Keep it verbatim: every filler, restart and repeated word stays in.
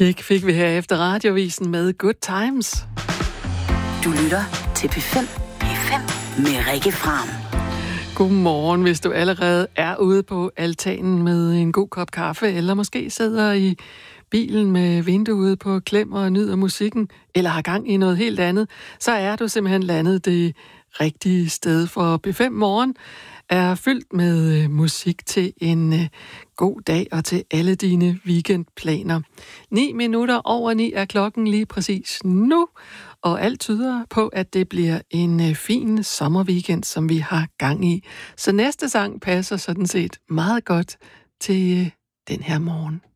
Kick fik vi her efter radiovisen med Good Times. Du lytter til P fem. P fem med Rikke Fram. Godmorgen, hvis du allerede er ude på altanen med en god kop kaffe, eller måske sidder i bilen med vinduet på klem og nyder musikken, eller har gang i noget helt andet, så er du simpelthen landet det rigtige sted, for P fem Morgen er fyldt med musik til en god dag og til alle dine weekendplaner. Ni minutter over ni er klokken lige præcis nu, og alt tyder på, at det bliver en fin sommerweekend, som vi har gang i. Så næste sang passer sådan set meget godt til den her morgen.